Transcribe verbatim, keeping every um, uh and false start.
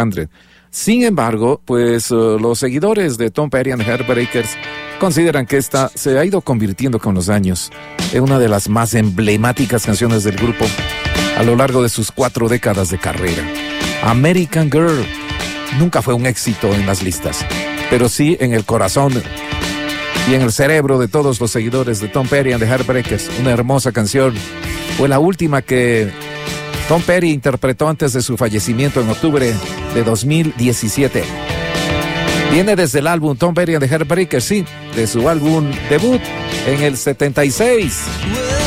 hundred. Sin embargo, pues uh, los seguidores de Tom Petty and the Heartbreakers consideran que esta se ha ido convirtiendo con los años en una de las más emblemáticas canciones del grupo a lo largo de sus cuatro décadas de carrera. American Girl nunca fue un éxito en las listas, pero sí en el corazón y en el cerebro de todos los seguidores de Tom Petty and the Heartbreakers. Una hermosa canción. Fue la última que Tom Petty interpretó antes de su fallecimiento en octubre de dos mil diecisiete. Viene desde el álbum Tom Petty and the Heartbreakers, sí, de su álbum debut en el setenta y seis.